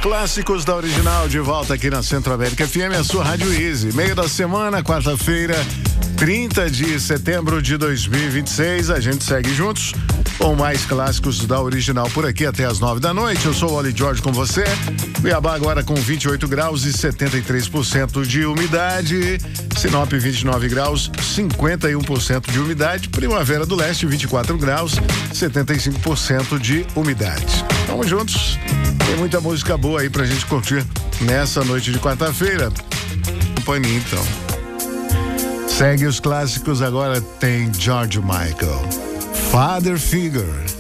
Clássicos da Original de volta aqui na Centro-América FM, a sua Rádio Easy. Meio da semana, quarta-feira, 30 de setembro de 2026. A gente segue juntos com mais clássicos da Original por aqui até as 9 da noite. Eu sou o Oli George com você. Cuiabá agora com 28 graus e 73% de umidade. Sinop 29 graus, 51% de umidade. Primavera do Leste 24 graus, 75% de umidade. Vamos juntos. Tem muita música boa aí pra gente curtir nessa noite de quarta-feira. Companhia, então. Segue os clássicos, agora tem George Michael, Father Figure.